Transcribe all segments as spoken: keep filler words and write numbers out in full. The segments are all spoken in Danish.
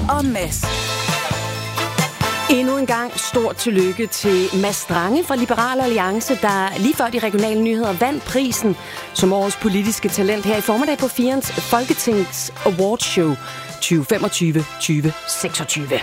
og Mads. Endnu en gang stort tillykke til Mads Strange fra Liberal Alliance, der lige før de regionale nyheder vandt prisen som årets politiske talent her i formiddag på Firens Folketings Awardshow tyve femogtyve til tyve seksogtyve.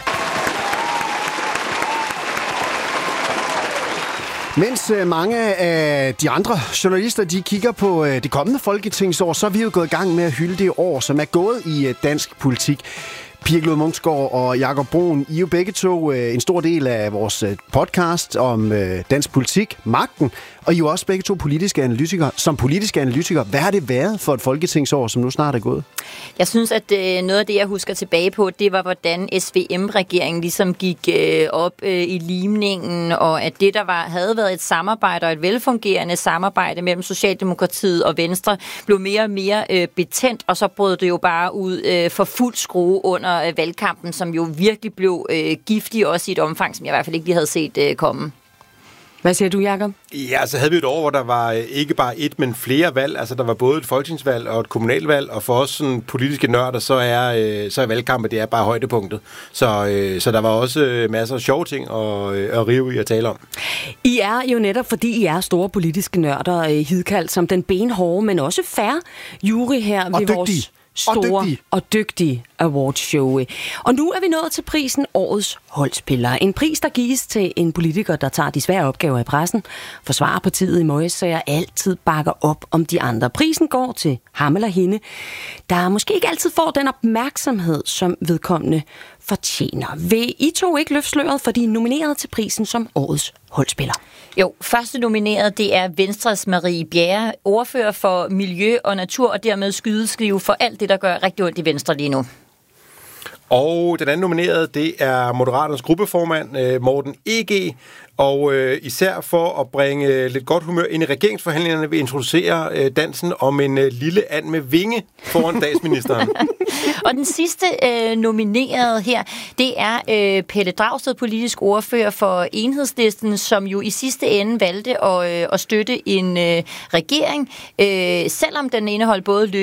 Mens mange af de andre journalister, de kigger på det kommende folketingsår, så er vi jo gået i gang med at hylde det år, som er gået i dansk politik. Pia Glod Munksgaard og Jakob Bruun, I er jo begge to en stor del af vores podcast om dansk politik, magten, og I er jo også begge to politiske analytikere. Som politiske analytikere, hvad har det været for et folketingsår, som nu snart er gået? Jeg synes, at øh, noget af det, jeg husker tilbage på, det var, hvordan S V M-regeringen ligesom gik øh, op øh, i limningen, og at det, der var, havde været et samarbejde og et velfungerende samarbejde mellem Socialdemokratiet og Venstre, blev mere og mere øh, betændt, og så brød det jo bare ud øh, for fuld skrue under øh, valgkampen, som jo virkelig blev øh, giftig, også i et omfang, som jeg i hvert fald ikke lige havde set øh, komme. Hvad siger du, Jakob? Ja, så havde vi et år, hvor der var ikke bare et, men flere valg. Altså, der var både et folketingsvalg og et kommunalvalg, og for os sådan politiske nørder, så er, øh, så er valgkampe, det er bare højdepunktet. Så, øh, så der var også øh, masser af sjove ting at, øh, at rive i at tale om. I er jo netop, fordi I er store politiske nørder, øh, hidkaldt som den benhårde, men også fair jury her og ved dygtig. vores store og dygtige. og dygtige awardshow. Og nu er vi nået til prisen Årets Holdspiller. En pris, der gives til en politiker, der tager de svære opgaver i pressen, forsvarer partiet i møgssager, altid bakker op om de andre. Prisen går til ham eller hende, der måske ikke altid får den opmærksomhed, som vedkommende fortjener. Vil I to ikke løfte sløret for de nomineret til prisen som Årets Holdspiller? Jo, første nomineret, det er Venstres Marie Bjerre, ordfører for miljø og natur, og dermed skydeskive for alt det, der gør rigtig ondt i Venstre lige nu. Og den anden nominerede, det er Moderaternes gruppeformand, Morten E G, og øh, især for at bringe lidt godt humør ind i regeringsforhandlingerne, vil introducere øh, dansen om en øh, lille and med vinge foran statsministeren. Og den sidste øh, nominerede her, det er øh, Pelle Dragsted, politisk ordfører for Enhedslisten, som jo i sidste ende valgte at, øh, at støtte en øh, regering, øh, selvom den indeholdt både